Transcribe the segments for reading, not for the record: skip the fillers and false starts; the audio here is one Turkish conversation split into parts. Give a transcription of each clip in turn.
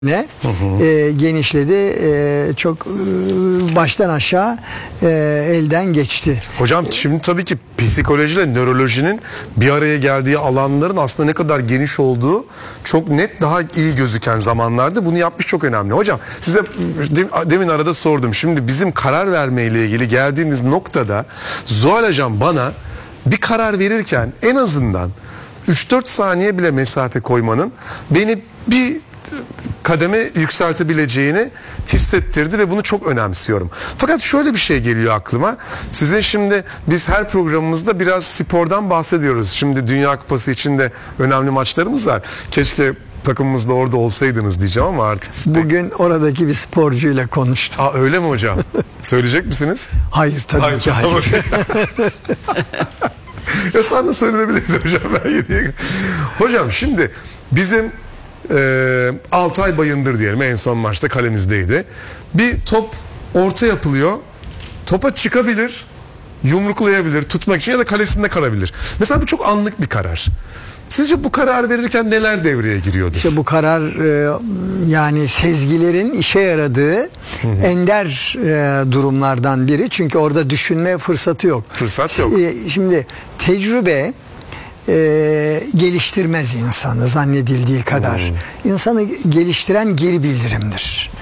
ne genişledi, çok baştan aşağı elden geçti. Hocam şimdi tabii ki psikolojiyle nörolojinin bir araya geldiği alanların aslında ne kadar geniş olduğu çok net, daha iyi gözüken zamanlarda bunu yapmış, çok önemli. Hocam size demin arada sordum. Şimdi bizim karar vermeyle ilgili geldiğimiz noktada Zuhal Hocam bana bir karar verirken en azından 3-4 saniye bile mesafe koymanın beni bir kademe yükseltebileceğini hissettirdi ve bunu çok önemsiyorum. Fakat şöyle bir şey geliyor aklıma. Sizin şimdi biz her programımızda biraz spordan bahsediyoruz. Şimdi Dünya Kupası için de önemli maçlarımız var. Keşke takımımızda orada olsaydınız diyeceğim ama artık. Bugün oradaki bir sporcuyla konuştum. Öyle mi hocam? Söyleyecek misiniz? Hayır tabii ki hayır. Ya sana da söylenebilirdi hocam. Hocam şimdi bizim Altay Bayındır diyelim, en son maçta kalemizdeydi. Bir top orta yapılıyor. Topa çıkabilir, yumruklayabilir, tutmak için, ya da kalesinde kalabilir. Mesela bu çok anlık bir karar. Sizce bu karar verirken neler devreye giriyordur? İşte bu karar yani sezgilerin işe yaradığı ender durumlardan biri. Çünkü orada düşünme fırsatı yok. Fırsat yok. Şimdi tecrübe geliştirmez insanı zannedildiği kadar. İnsanı geliştiren geri bildirimdir.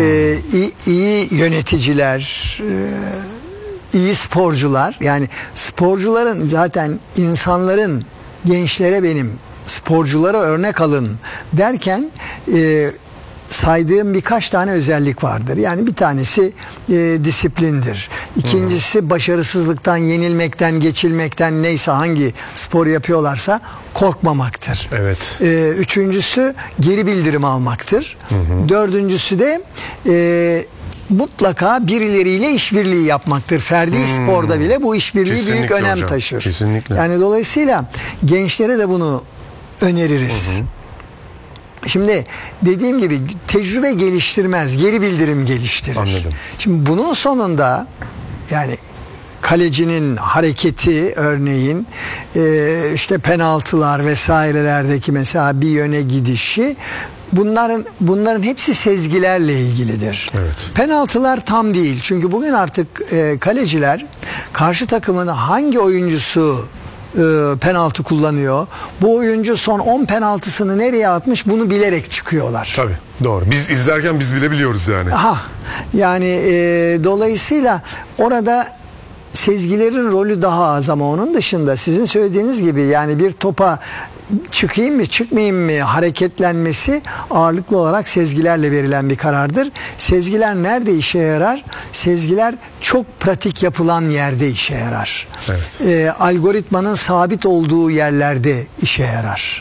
İyi yöneticiler, iyi sporcular, yani sporcuların zaten insanların, gençlere benim sporculara örnek alın derken saydığım birkaç tane özellik vardır. Yani bir tanesi disiplindir. İkincisi başarısızlıktan, yenilmekten, geçilmekten, neyse hangi spor yapıyorlarsa korkmamaktır. Evet. Üçüncüsü geri bildirim almaktır. Dördüncüsü de mutlaka birileriyle işbirliği yapmaktır. Ferdi sporda bile bu işbirliği Kesinlikle büyük önem hocam. taşır. Kesinlikle. Yani dolayısıyla gençlere de bunu öneririz. Şimdi dediğim gibi tecrübe geliştirmez, geri bildirim geliştirir. Anladım. Şimdi bunun sonunda yani kalecinin hareketi örneğin işte penaltılar vesairelerdeki mesela bir yöne gidişi, bunların hepsi sezgilerle ilgilidir. Evet. Penaltılar tam değil. Çünkü bugün artık kaleciler karşı takımın hangi oyuncusu penaltı kullanıyor, bu oyuncu son 10 penaltısını nereye atmış, bunu bilerek çıkıyorlar. Tabii, doğru. Biz izlerken biz bile biliyoruz yani. Yani dolayısıyla orada sezgilerin rolü daha az, ama onun dışında sizin söylediğiniz gibi yani bir topa çıkayım mı çıkmayayım mı hareketlenmesi ağırlıklı olarak sezgilerle verilen bir karardır. Sezgiler nerede işe yarar? Sezgiler çok pratik yapılan yerde işe yarar. Evet. Algoritmanın sabit olduğu yerlerde işe yarar.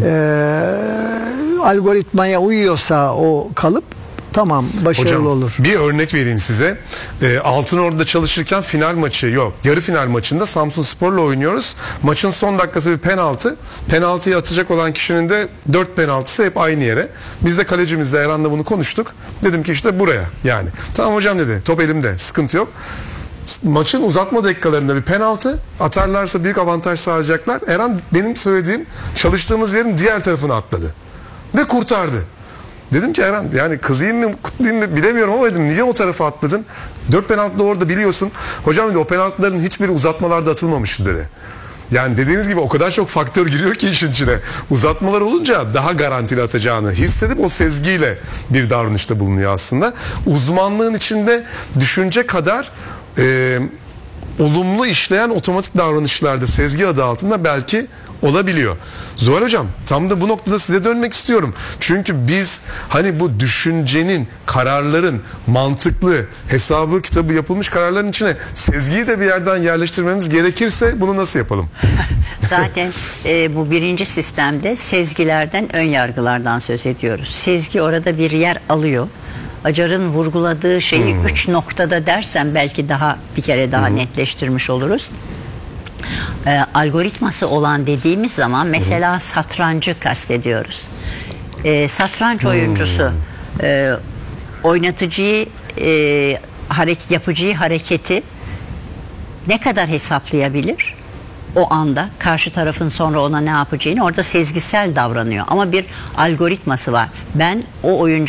Algoritmaya uyuyorsa o kalıp tamam, başarılı hocam, olur. Bir örnek vereyim size. Altınordu'da çalışırken yarı final maçında Samsunspor'la oynuyoruz. Maçın son dakikası bir penaltı. Penaltıyı atacak olan kişinin de 4 penaltısı hep aynı yere. Biz de kalecimizle Erhan'la bunu konuştuk. Dedim ki işte buraya yani. Tamam hocam dedi. Top elimde. Sıkıntı yok. Maçın uzatma dakikalarında bir penaltı atarlarsa büyük avantaj sağlayacaklar. Erhan benim söylediğim çalıştığımız yerin diğer tarafına atladı. Ve kurtardı. Dedim ki Erhan, yani kızayım mı kutlayayım mı bilemiyorum ama dedim, niye o tarafa atladın? 4 penaltı orada biliyorsun. Hocam dedi, o penaltıların hiçbiri uzatmalarda atılmamıştı dedi. Yani dediğiniz gibi o kadar çok faktör giriyor ki işin içine. Uzatmalar olunca daha garantili atacağını hissedip o sezgiyle bir davranışta bulunuyor aslında. Uzmanlığın içinde düşünce kadar olumlu işleyen otomatik davranışlarda sezgi adı altında belki olabiliyor. Zuhal Hocam, tam da bu noktada size dönmek istiyorum. Çünkü biz hani bu düşüncenin, kararların, mantıklı, hesabı kitabı yapılmış kararların içine sezgiyi de bir yerden yerleştirmemiz gerekirse bunu nasıl yapalım? Zaten bu birinci sistemde sezgilerden, ön yargılardan söz ediyoruz. Sezgi orada bir yer alıyor. Acar'ın vurguladığı şeyi 3 noktada dersem belki bir kere daha netleştirmiş oluruz. Algoritması olan dediğimiz zaman mesela satrancı kastediyoruz. Satranç oyuncusu oynatıcıyı, yapıcıyı hareketi ne kadar hesaplayabilir? o anda karşı tarafın sonra ona ne yapacağını orada sezgisel davranıyor. Ama bir algoritması var. Ben o oyuncu